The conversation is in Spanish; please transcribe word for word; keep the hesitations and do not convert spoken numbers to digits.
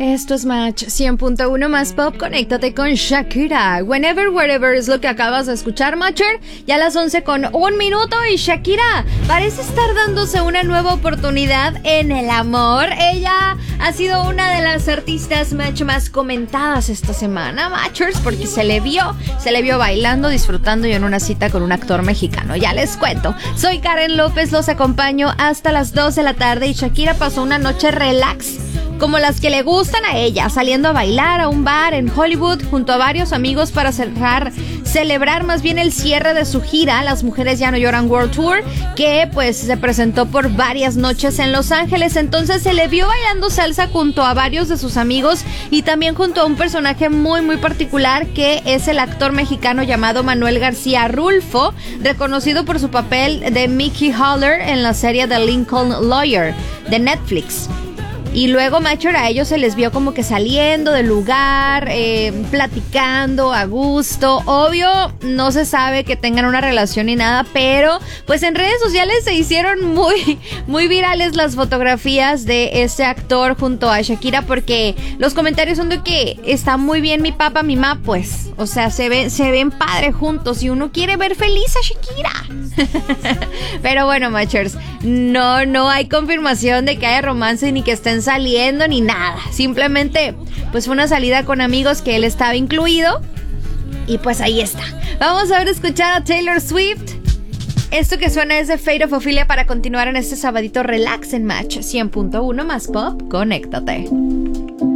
Esto es Match cien punto uno más pop. Conéctate con Shakira. Whenever, wherever es lo que acabas de escuchar, Matcher. Ya a las once con un minuto y Shakira parece estar dándose una nueva oportunidad en el amor. Ella ha sido una de las artistas Match más comentadas esta semana, Matchers, porque se le vio, se le vio bailando, disfrutando y en una cita con un actor mexicano. Ya les cuento. Soy Karen López, los acompaño hasta las dos de la tarde y Shakira pasó una noche relax, como las que le gustan a ella, saliendo a bailar a un bar en Hollywood junto a varios amigos para cerrar, celebrar más bien el cierre de su gira Las Mujeres Ya No Lloran World Tour, que pues se presentó por varias noches en Los Ángeles. Entonces se le vio bailando salsa junto a varios de sus amigos y también junto a un personaje muy muy particular que es el actor mexicano llamado Manuel García Rulfo, reconocido por su papel de Mickey Haller en la serie The Lincoln Lawyer de Netflix. Y luego, Matcher, a ellos se les vio como que saliendo del lugar, eh, platicando a gusto. Obvio, no se sabe que tengan una relación ni nada, pero pues en redes sociales se hicieron muy, muy virales las fotografías de este actor junto a Shakira, porque los comentarios son de que está muy bien mi papá, mi mamá, pues. O sea, se ven, se ven padre juntos y uno quiere ver feliz a Shakira. Pero bueno, Matchers, no, no hay confirmación de que haya romance ni que estén saliendo ni nada. Simplemente pues fue una salida con amigos que él estaba incluido y pues ahí está. Vamos a ver, escuchar a Taylor Swift. Esto que suena es de Fate of Ophelia para continuar en este sabadito relax en Match cien punto uno más pop. Conéctate.